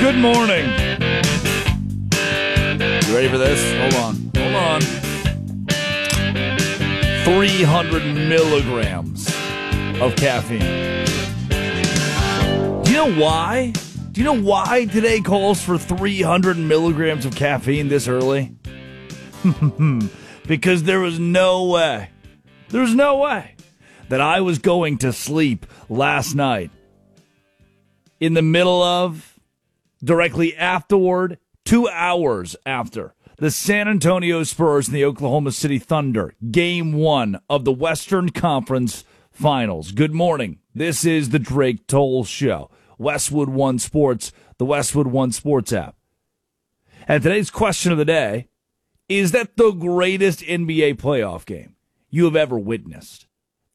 Good morning. You ready for this? Hold on. 300 milligrams of caffeine. Do you know why? Do you know why today calls for 300 milligrams of caffeine this early? Because there was no way that I was going to sleep last night in the middle of, directly afterward, 2 hours after the San Antonio Spurs and the Oklahoma City Thunder, Game 1 of the Western Conference Finals. Good morning. This is the Drake Toll Show. Westwood One Sports, the Westwood One Sports app. And today's question of the day, is that the greatest NBA playoff game you have ever witnessed?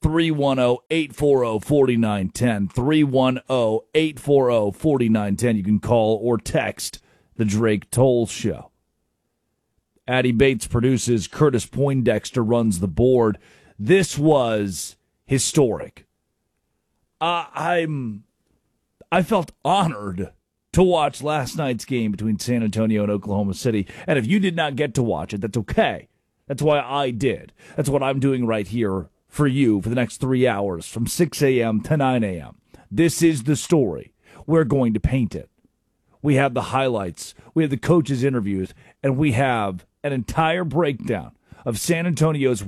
310-840-4910. 310-840-4910. You can call or text the Drake Toll Show. Addie Bates produces. Curtis Poindexter runs the board. This was historic. I felt honored to watch last night's game between San Antonio and Oklahoma City. And if you did not get to watch it, that's okay. That's why I did. That's what I'm doing right here for you for the next 3 hours from 6 a.m. to 9 a.m. This is the story. We're going to paint it. We have the highlights. We have the coaches' interviews. And we have an entire breakdown of San Antonio's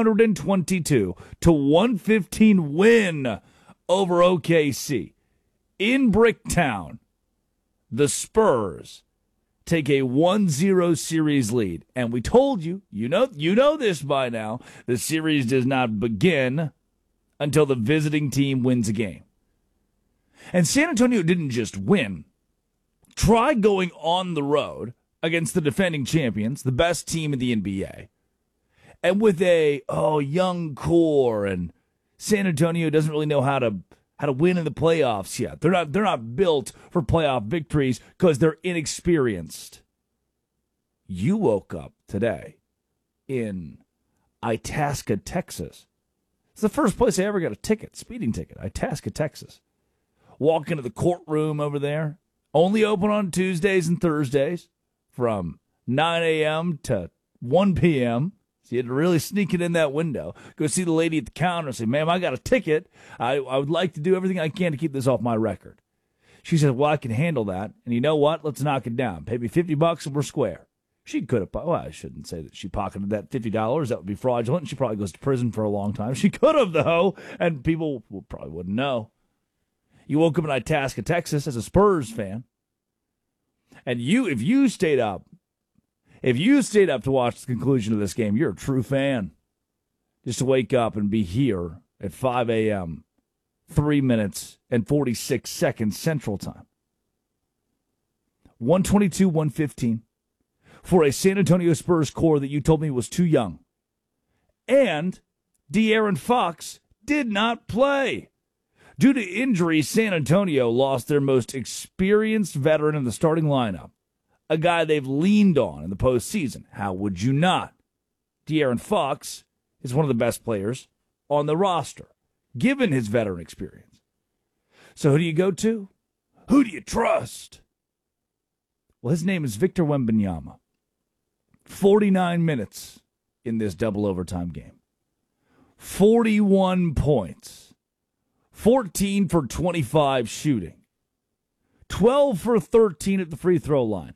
122-115 win over OKC. In Bricktown, the Spurs take a 1-0 series lead. And we told you, you know this by now, the series does not begin until the visiting team wins a game. And San Antonio didn't just win. Try going on the road against the defending champions, the best team in the NBA, and with a young core, and San Antonio doesn't really know how to win in the playoffs yet. They're not built for playoff victories because they're inexperienced. You woke up today in Itasca, Texas. It's the first place I ever got a speeding ticket, Itasca, Texas. Walk into the courtroom over there. Only open on Tuesdays and Thursdays from 9 a.m. to 1 p.m., so you had to really sneak it in that window. Go see the lady at the counter and say, ma'am, I got a ticket. I would like to do everything I can to keep this off my record. She said, well, I can handle that. And you know what? Let's knock it down. Pay me $50 and we're square. She could have, well, I shouldn't say that she pocketed that $50. That would be fraudulent. She probably goes to prison for a long time. She could have, though, and people probably wouldn't know. You woke up in Itasca, Texas as a Spurs fan. And if you stayed up to watch the conclusion of this game, you're a true fan. Just to wake up and be here at 5 a.m., 3 minutes and 46 seconds Central Time. 122-115 for a San Antonio Spurs core that you told me was too young. And De'Aaron Fox did not play. Due to injury, San Antonio lost their most experienced veteran in the starting lineup. A guy they've leaned on in the postseason. How would you not? De'Aaron Fox is one of the best players on the roster, given his veteran experience. So who do you go to? Who do you trust? Well, his name is Victor Wembanyama. 49 minutes in this double overtime game. 41 points. 14 for 25 shooting. 12 for 13 at the free throw line.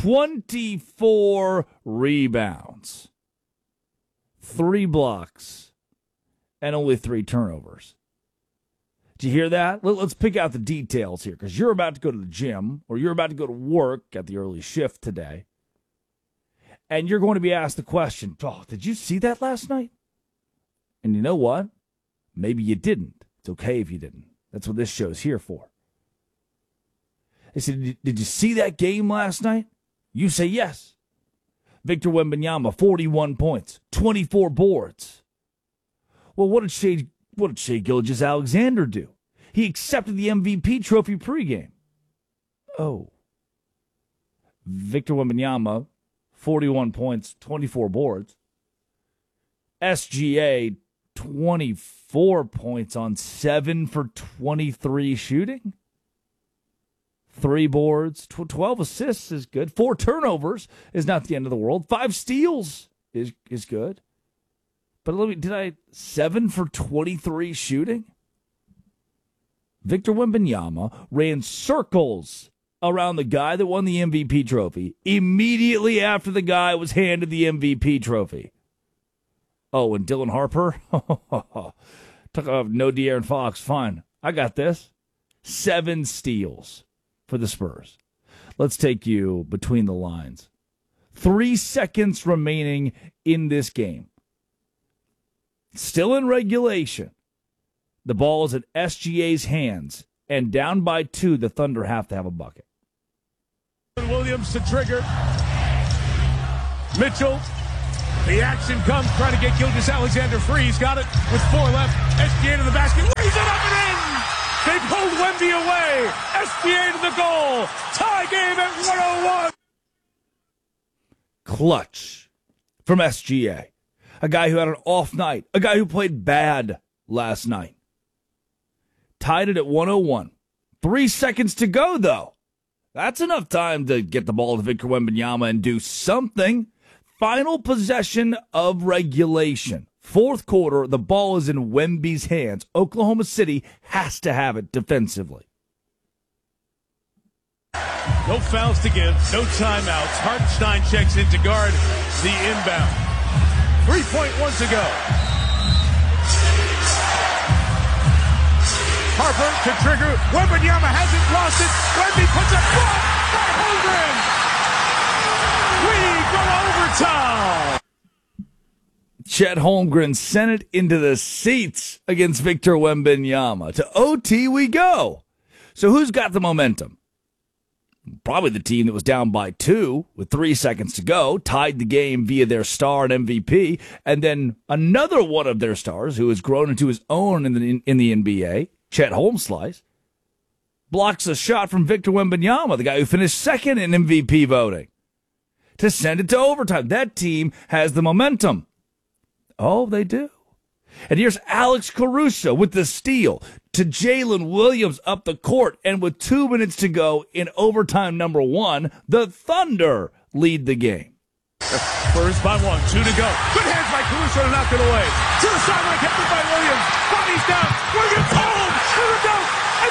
24 rebounds, 3 blocks, and only 3 turnovers. Did you hear that? Let's pick out the details here, because you're about to go to the gym or you're about to go to work at the early shift today, and you're going to be asked the question, did you see that last night? And you know what? Maybe you didn't. It's okay if you didn't. That's what this show's here for. They said, did you see that game last night? You say yes. Victor Wembanyama, 41 points, 24 boards. Well, what did Shai Gilgeous-Alexander do? He accepted the MVP trophy pregame. Oh. Victor Wembanyama, 41 points, 24 boards. SGA, 24 points on 7 for 23 shooting. 3 boards, 12 assists is good. 4 turnovers is not the end of the world. 5 steals is good. But did I 7 for 23 shooting? Victor Wembanyama ran circles around the guy that won the MVP trophy immediately after the guy was handed the MVP trophy. Oh, and Dylan Harper? Talk about no De'Aaron Fox. Fine. I got this. 7 steals for the Spurs. Let's take you between the lines. 3 seconds remaining in this game. Still in regulation. The ball is in SGA's hands. And down by 2, the Thunder have to have a bucket. Williams to trigger. Mitchell. The action comes, trying to get Gilgeous-Alexander free. He's got it with 4 left. SGA to the basket. Lays it up and in. They pulled Wemby away. SGA to the goal. Tie game at 101. Clutch from SGA. A guy who had an off night. A guy who played bad last night. Tied it at 101. 3 seconds to go, though. That's enough time to get the ball to Victor Wembanyama and do something. Final possession of regulation. 4th quarter, the ball is in Wemby's hands. Oklahoma City has to have it defensively. No fouls to give, no timeouts. Hartenstein checks in to guard the inbound. 3.1 to go. Harper to trigger. Wembanyama hasn't lost it. Wemby puts a block by Holmgren. We go overtime. Chet Holmgren sent it into the seats against Victor Wembanyama. To OT we go. So who's got the momentum? Probably the team that was down by 2 with 3 seconds to go, tied the game via their star and MVP, and then another one of their stars who has grown into his own in the NBA, Chet Holmslice, blocks a shot from Victor Wembanyama, the guy who finished second in MVP voting, to send it to overtime. That team has the momentum. Oh, they do. And here's Alex Caruso with the steal to Jalen Williams up the court. And with 2 minutes to go in overtime number 1, the Thunder lead the game. Spurs by 1, 2 to go. Good hands by Caruso to knock it away. To the sideline, kept it by Williams. Bodies down. Williams home. To the dunk. And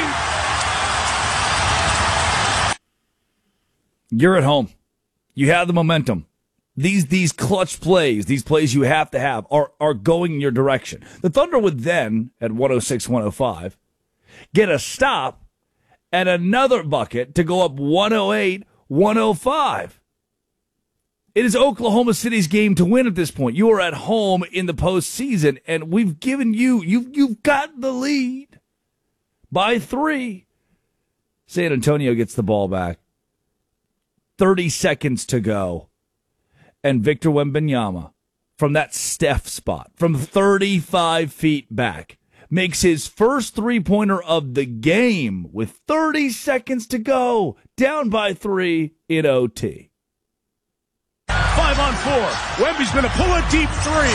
the lead. You're at home. You have the momentum. These clutch plays, these plays you have to have, are going in your direction. The Thunder would then, at 106-105, get a stop and another bucket to go up 108-105. It is Oklahoma City's game to win at this point. You are at home in the postseason, and we've given you've got the lead by 3. San Antonio gets the ball back. 30 seconds to go. And Victor Wembanyama, from that Steph spot, from 35 feet back, makes his first three-pointer of the game with 30 seconds to go, down by 3 in OT. 5 on 4. Wemby's going to pull a deep 3.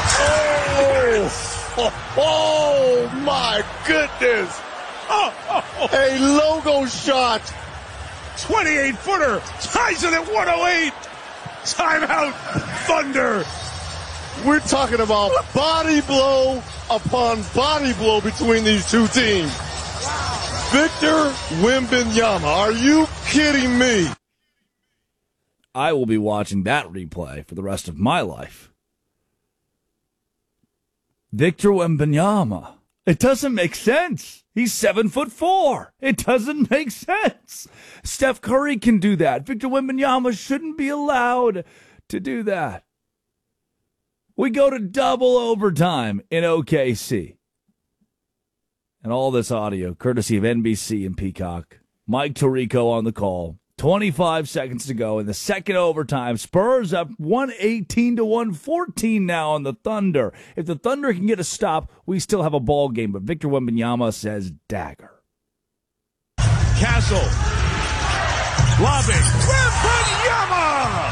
Oh my goodness. A logo shot. 28-footer. Ties it at 108. Timeout, Thunder. We're talking about body blow upon body blow between these two teams. Wow. Victor Wembanyama, are you kidding me? I will be watching that replay for the rest of my life. Victor Wembanyama. It doesn't make sense. He's 7'4". It doesn't make sense. Steph Curry can do that. Victor Wembanyama shouldn't be allowed to do that. We go to double overtime in OKC. And all this audio, courtesy of NBC and Peacock. Mike Tirico on the call. 25 seconds to go in the second overtime. Spurs up 118-114 now on the Thunder. If the Thunder can get a stop, we still have a ball game. But Victor Wembanyama says dagger. Castle. Lobbing. Wembanyama!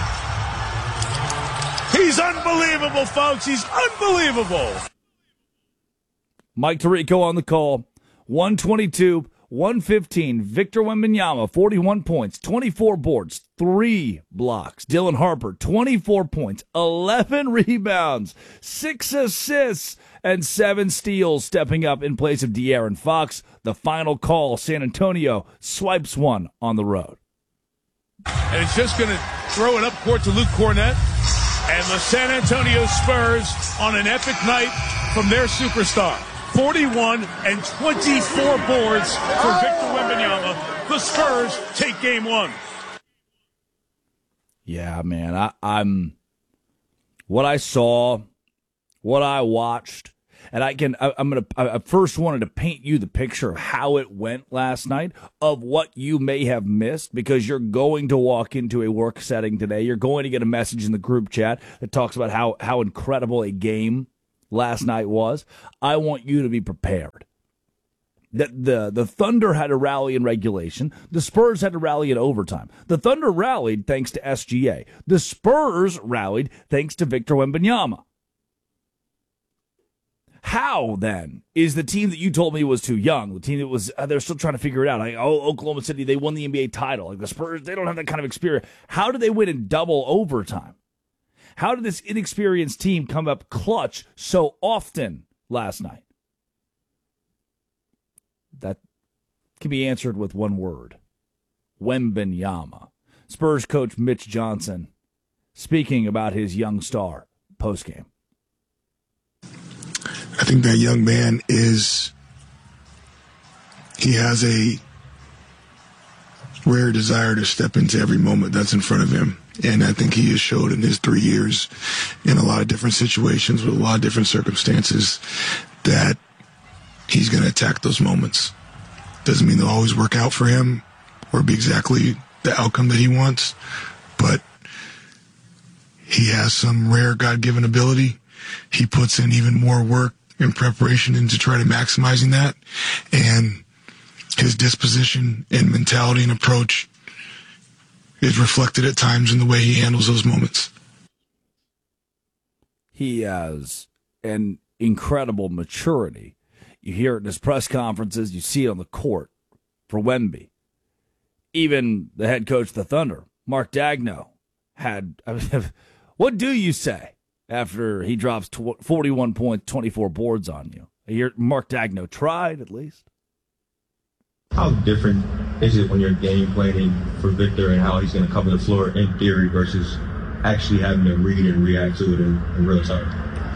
He's unbelievable, folks. He's unbelievable. Mike Tirico on the call. 122-114 115, Victor Wembanyama, 41 points, 24 boards, 3 blocks. Dylan Harper, 24 points, 11 rebounds, 6 assists, and 7 steals, stepping up in place of De'Aaron Fox. The final call, San Antonio swipes one on the road. And it's just going to throw it up court to Luke Cornett. And the San Antonio Spurs on an epic night from their superstar. 41 and 24 boards for Victor Wembanyama. The Spurs take game 1. Yeah, man, I'm what I saw, what I watched, and I first wanted to paint you the picture of how it went last night, of what you may have missed, because you're going to walk into a work setting today. You're going to get a message in the group chat that talks about how incredible a game last night was. I want you to be prepared. The Thunder had a rally in regulation. The Spurs had to rally in overtime. The Thunder rallied thanks to SGA. The Spurs rallied thanks to Victor Wembanyama. How, then, is the team that you told me was too young, the team that was, they're still trying to figure it out, like, Oklahoma City, they won the NBA title. Like the Spurs, they don't have that kind of experience. How did they win in double overtime? How did this inexperienced team come up clutch so often last night? That can be answered with one word. Wembanyama. Spurs coach Mitch Johnson speaking about his young star postgame. I think that young man he has a rare desire to step into every moment that's in front of him. And I think he has showed in his 3 years in a lot of different situations with a lot of different circumstances that he's going to attack those moments. Doesn't mean they'll always work out for him or be exactly the outcome that he wants, but he has some rare God-given ability. He puts in even more work and preparation into try to maximizing that. And his disposition and mentality and approach is reflected at times in the way he handles those moments. He has an incredible maturity. You hear it in his press conferences. You see it on the court for Wemby. Even the head coach of the Thunder, Mark Daigneault, had... what do you say after he drops 41 points, 24 boards on you? You hear Mark Daigneault tried, at least. How different is it when you're game planning for Victor and how he's going to cover the floor in theory versus actually having to read and react to it in real time?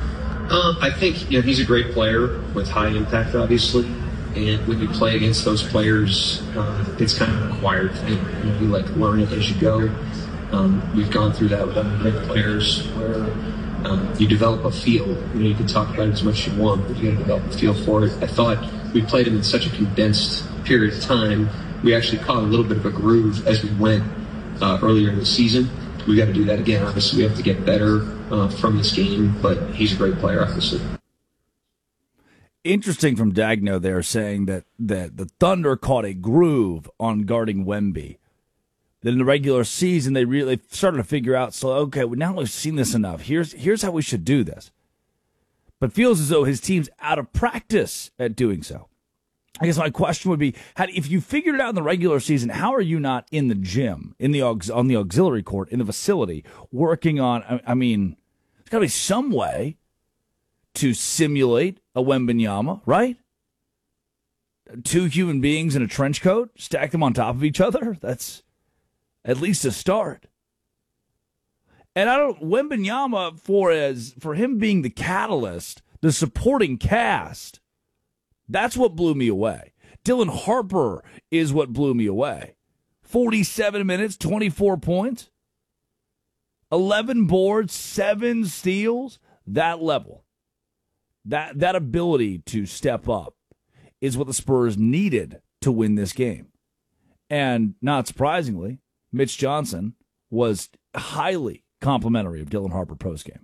I think he's a great player with high impact, obviously. And when you play against those players, it's kind of an acquired thing. You learn it as you go. We've gone through that with other great players where you develop a feel. You can talk about it as much as you want, but you got to develop a feel for it. I thought we played him in such a condensed period of time. We actually caught a little bit of a groove as we went earlier in the season. We got to do that again. Obviously, we have to get better from this game, but he's a great player, obviously. Interesting from Daigneault there, saying that the Thunder caught a groove on guarding Wemby. Then in the regular season, they really started to figure out, so, okay, now we've seen this enough. Here's how we should do this. But feels as though his team's out of practice at doing so. I guess my question would be, if you figured it out in the regular season, how are you not in the gym, on the auxiliary court, in the facility, working on, I mean, there's got to be some way to simulate a Wembanyama, right? Two human beings in a trench coat, stack them on top of each other. That's at least a start. And Wembanyama, for him being the catalyst, the supporting cast, that's what blew me away. Dylan Harper is what blew me away. 47 minutes, 24 points, 11 boards, 7 steals. That level, that ability to step up is what the Spurs needed to win this game. And not surprisingly, Mitch Johnson was highly complimentary of Dylan Harper postgame.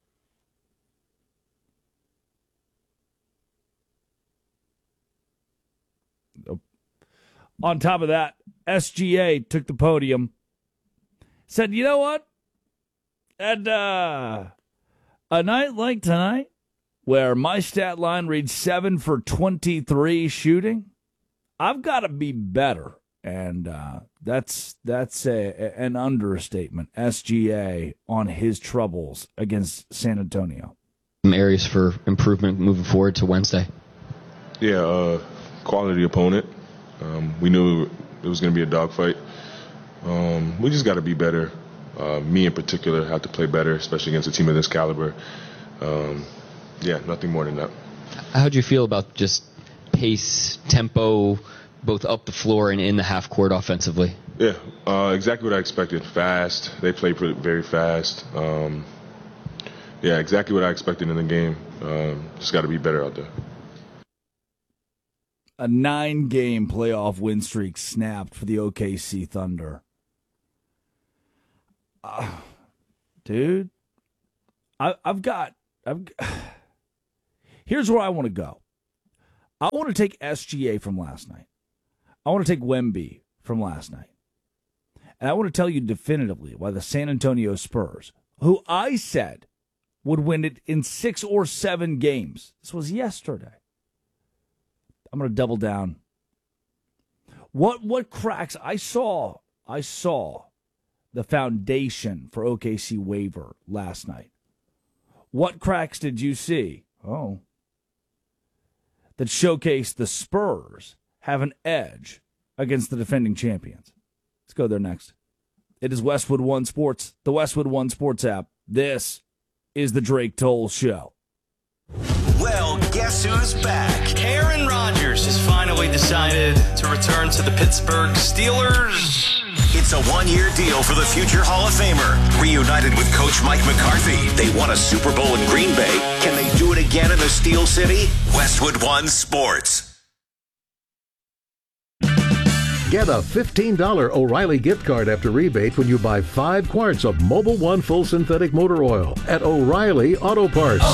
On top of that, SGA took the podium, said, you know what? And a night like tonight, where my stat line reads 7 for 23 shooting, I've got to be better. And that's an understatement. SGA on his troubles against San Antonio. Some areas for improvement moving forward to Wednesday. Yeah, quality opponent. We knew it was going to be a dogfight. We just got to be better. Me in particular have to play better, especially against a team of this caliber. Yeah, nothing more than that. How do you feel about just pace, tempo, both up the floor and in the half court offensively? Yeah, exactly what I expected. Fast. They play very fast. Yeah, exactly what I expected in the game. Just got to be better out there. A 9-game playoff win streak snapped for the OKC Thunder. Dude, here's where I want to go. I want to take SGA from last night. I want to take Wemby from last night. And I want to tell you definitively why the San Antonio Spurs, who I said would win it in 6 or 7 games. This was yesterday. I'm going to double down. What cracks? I saw the foundation for OKC waiver last night. What cracks did you see? That showcased the Spurs have an edge against the defending champions. Let's go there next. It is Westwood One Sports, the Westwood One Sports app. This is the Drake Toll Show. Well, guess who's back? Aaron Rodgers has finally decided to return to the Pittsburgh Steelers. It's a one-year deal for the future Hall of Famer. Reunited with Coach Mike McCarthy, they won a Super Bowl in Green Bay. Can they do it again in the Steel City? Westwood One Sports. Get a $15 O'Reilly gift card after rebate when you buy 5 quarts of Mobil 1 full synthetic motor oil at O'Reilly Auto Parts.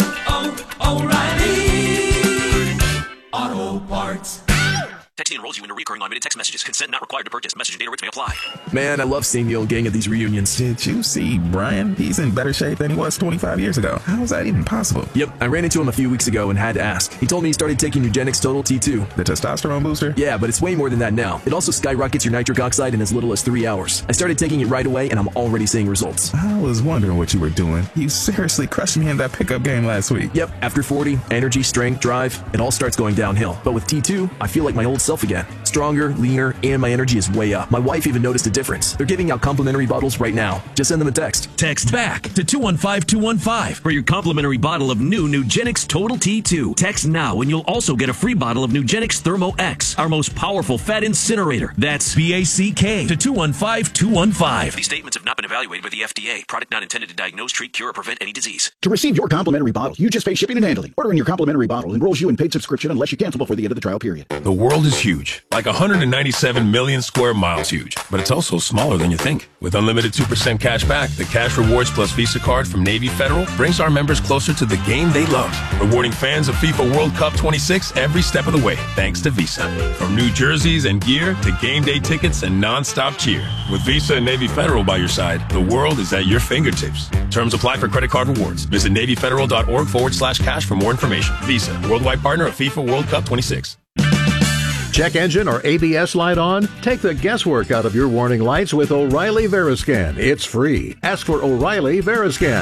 O'Reilly Auto Parts. Texting enrolls you into recurring automated text messages. Consent not required to purchase. Message and data rates may apply. Man, I love seeing the old gang at these reunions. Did you see Brian? He's in better shape than he was 25 years ago. How is that even possible? Yep, I ran into him a few weeks ago and had to ask. He told me he started taking Nugenix Total T2. The testosterone booster? Yeah, but it's way more than that now. It also skyrockets your nitric oxide in as little as 3 hours. I started taking it right away and I'm already seeing results. I was wondering what you were doing. You seriously crushed me in that pickup game last week. Yep, after 40, energy, strength, drive, it all starts going downhill. But with T2, I feel like my old self again. Stronger, leaner, and my energy is way up. My wife even noticed a difference. They're giving out complimentary bottles right now. Just send them a text. Text BACK to 215-215 for your complimentary bottle of new Nugenix Total T2. Text now and you'll also get a free bottle of Nugenix Thermo X, our most powerful fat incinerator. That's BACK to 215-215. These statements have not been evaluated by the FDA. Product not intended to diagnose, treat, cure, or prevent any disease. To receive your complimentary bottle, you just pay shipping and handling. Ordering your complimentary bottle enrolls you in paid subscription unless you cancel before the end of the trial period. The world is huge. Like 197 million square miles huge, but it's also smaller than you think. With unlimited 2% cash back, the Cash Rewards Plus Visa card from Navy Federal brings our members closer to the game they love, rewarding fans of FIFA World Cup 26 every step of the way, thanks to Visa. From new jerseys and gear to game day tickets and non-stop cheer. With Visa and Navy Federal by your side, the world is at your fingertips. Terms apply for credit card rewards. Visit NavyFederal.org/cash for more information. Visa, worldwide partner of FIFA World Cup 26. Check engine or ABS light on? Take the guesswork out of your warning lights with O'Reilly Veriscan. It's free. Ask for O'Reilly Veriscan.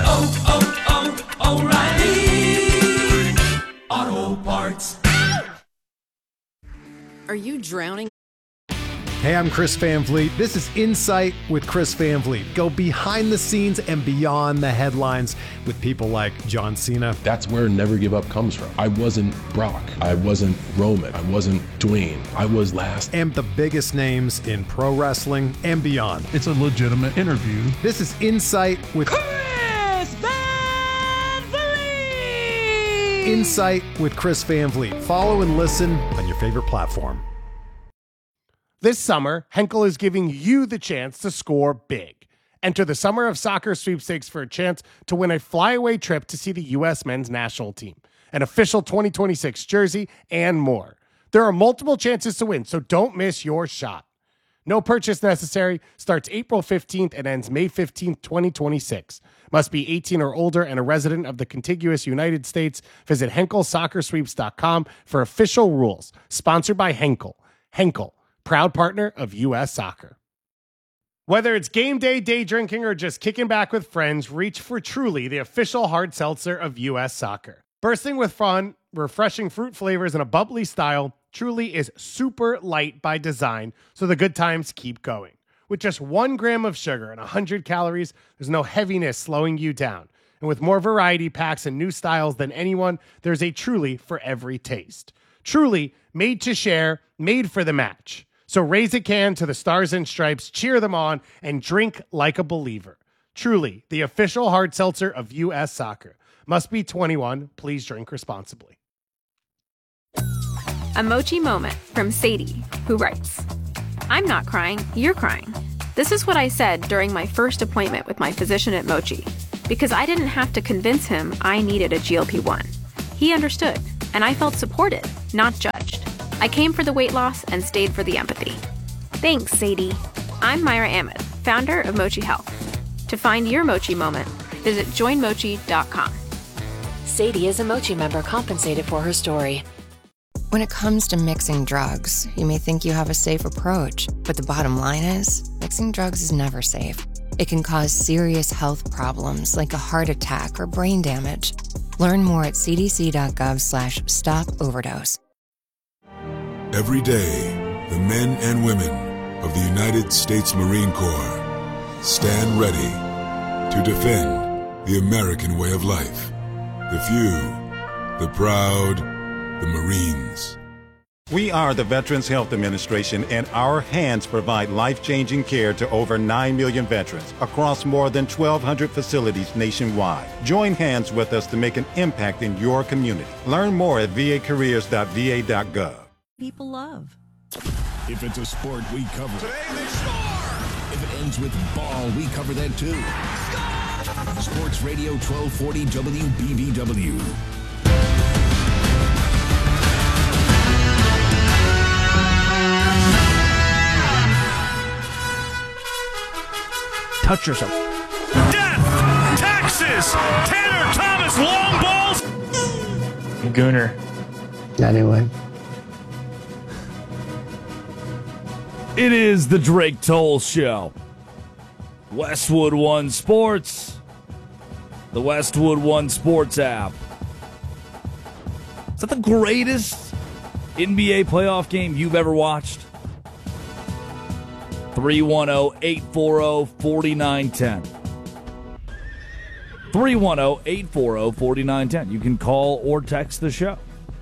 O'Reilly Auto Parts. Are you drowning? Hey, I'm Chris Van Vliet. This is Insight with Chris Van Vliet. Go behind the scenes and beyond the headlines with people like John Cena. That's where Never Give Up comes from. I wasn't Brock. I wasn't Roman. I wasn't Dwayne. I was last. And the biggest names in pro wrestling and beyond. It's a legitimate interview. This is Insight with Chris Van Vliet. Insight with Chris Van Vliet. Follow and listen on your favorite platform. This summer, Henkel is giving you the chance to score big. Enter the Summer of Soccer sweepstakes for a chance to win a flyaway trip to see the U.S. men's national team, an official 2026 jersey, and more. There are multiple chances to win, so don't miss your shot. No purchase necessary, starts April 15th and ends May 15th, 2026. Must be 18 or older and a resident of the contiguous United States. Visit HenkelSoccerSweeps.com for official rules. Sponsored by Henkel. Henkel, proud partner of U.S. Soccer. Whether it's game day, day drinking, or just kicking back with friends, reach for Truly, the official hard seltzer of U.S. Soccer. Bursting with fun, refreshing fruit flavors, and a bubbly style, Truly is super light by design, so the good times keep going. With just 1 gram of sugar and 100 calories, there's no heaviness slowing you down. And with more variety packs and new styles than anyone, there's a Truly for every taste. Truly, made to share, made for the match. So raise a can to the Stars and Stripes, cheer them on, and drink like a believer. Truly, the official hard seltzer of U.S. Soccer. Must be 21. Please drink responsibly. A Mochi moment from Sadie, who writes, I'm not crying, you're crying. This is what I said during my first appointment with my physician at Mochi, because I didn't have to convince him I needed a GLP-1. He understood, and I felt supported, not judged. I came for the weight loss and stayed for the empathy. Thanks, Sadie. I'm Myra Ahmed, founder of Mochi Health. To find your Mochi moment, visit joinmochi.com. Sadie is a Mochi member compensated for her story. When it comes to mixing drugs, you may think you have a safe approach, but the bottom line is, mixing drugs is never safe. It can cause serious health problems like a heart attack or brain damage. Learn more at cdc.gov/stop-overdose. Every day, the men and women of the United States Marine Corps stand ready to defend the American way of life. The few, the proud, the Marines. We are the Veterans Health Administration, and our hands provide life-changing care to over 9 million veterans across more than 1,200 facilities nationwide. Join hands with us to make an impact in your community. Learn more at vacareers.va.gov. People love. If it's a sport, we cover it. Today they score! If it ends with ball, we cover that too. Score! Sports Radio 1240 WBBW. Touch yourself. Death! Texas! Tanner Thomas long balls! Gooner. Anyway. It is the Drake Toll Show. Westwood One Sports. The Westwood One Sports app. Is that the greatest NBA playoff game you've ever watched? 310-840-4910. 310-840-4910. You can call or text the show.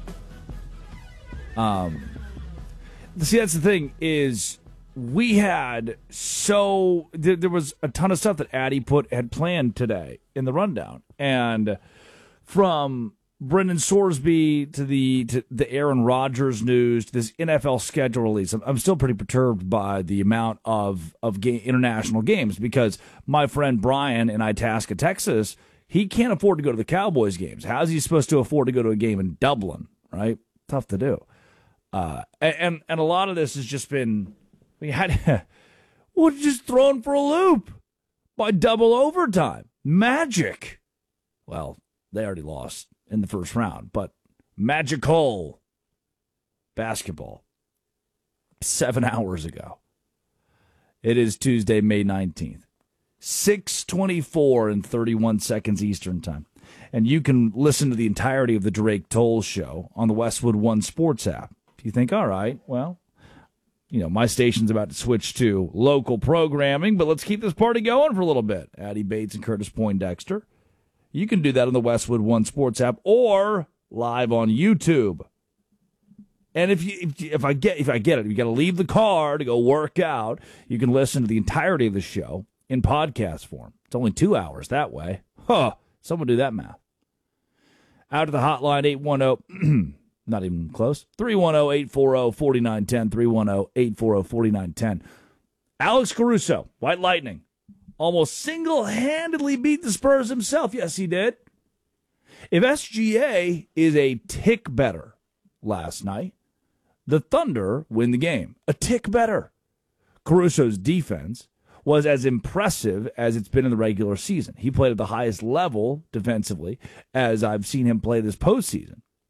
See, that's the thing is we had there was a ton of stuff that Addie had planned today in the rundown, and from Brendan Sorsby to the Aaron Rodgers news to this NFL schedule release. I'm still pretty perturbed by the amount of international games, because my friend Brian in Itasca, Texas, he can't afford to go to the Cowboys games. How's he supposed to afford to go to a game in Dublin, right? Tough to do. And a lot of this has just been we're just thrown for a loop by double overtime. Magic. Well, they already lost in the first round, but magical basketball 7 hours ago. It is Tuesday, May 19th, 6:24 and 31 seconds Eastern time. And you can listen to the entirety of the Drake Toll Show on the Westwood One Sports app. If you think, all right, well, my station's about to switch to local programming, but let's keep this party going for a little bit. Addie Bates and Curtis Poindexter. You can do that on the Westwood One Sports app or live on YouTube. And if I get it, you got to leave the car to go work out. You can listen to the entirety of the show in podcast form. It's only 2 hours that way. Huh. Someone do that math. Out of the hotline, 810, not even close, 310-840-4910, 310-840-4910. Alex Caruso, White Lightning, almost single-handedly beat the Spurs himself. Yes, he did. If SGA is a tick better last night, the Thunder win the game. A tick better. Caruso's defense was as impressive as it's been in the regular season. He played at the highest level defensively as I've seen him play this postseason.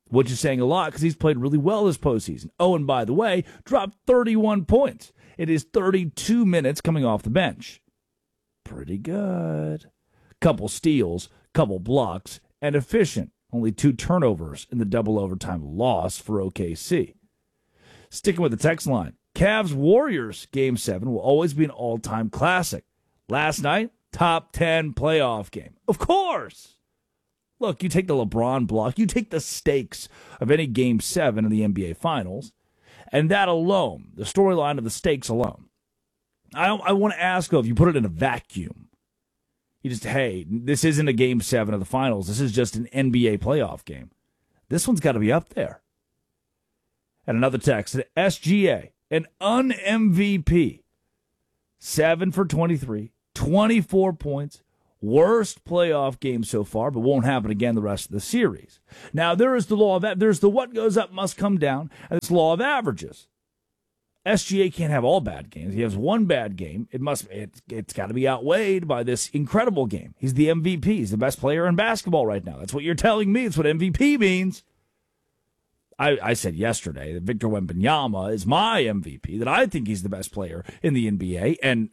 which is saying a lot because he's played really well this postseason. Oh, and by the way, dropped 31 points. It is 32 minutes coming off the bench. Pretty good. Couple steals, couple blocks, and efficient. Only 2 turnovers in the double overtime loss for OKC. Sticking with the text line, Cavs-Warriors Game 7 will always be an all-time classic. Last night, top 10 playoff game. Of course! Look, you take the LeBron block, you take the stakes of any Game 7 in the NBA Finals, and that alone, the storyline of the stakes alone. I want to ask, if you put it in a vacuum, you just, hey, this isn't a Game 7 of the Finals. This is just an NBA playoff game. This one's got to be up there. And another text, SGA, an un-MVP, 7 for 23, 24 points, worst playoff game so far, but won't happen again the rest of the series. Now, there is the law of there's the what goes up must come down, and it's law of averages. SGA can't have all bad games. He has one bad game. It's got to be outweighed by this incredible game. He's the MVP. He's the best player in basketball right now. That's what you're telling me. It's what MVP means. I said yesterday that Victor Wembanyama is my MVP, that I think he's the best player in the NBA, and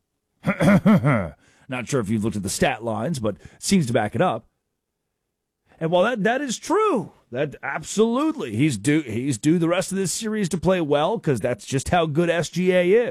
not sure if you've looked at the stat lines, but seems to back it up. And while that is true, that absolutely he's due the rest of this series to play well because that's just how good SGA is.